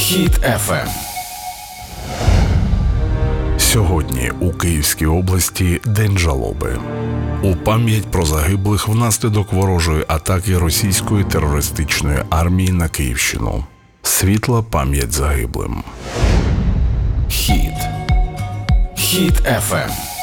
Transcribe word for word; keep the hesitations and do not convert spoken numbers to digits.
Хіт еф ем. Сьогодні у Київській області День жалоби. У пам'ять про загиблих внаслідок ворожої атаки російської терористичної армії на Київщину. Світла пам'ять загиблим. Хіт. Хіт еф ем.